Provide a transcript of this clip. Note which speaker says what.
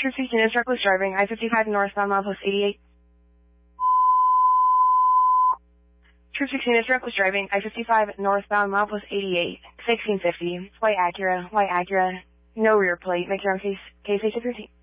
Speaker 1: Troop 16 is reckless driving, I-55 northbound milepost 88. Troop 16 is reckless driving, I-55 northbound milepost 88, 1650, white Acura, no rear plate, make your own case, case 8 routine.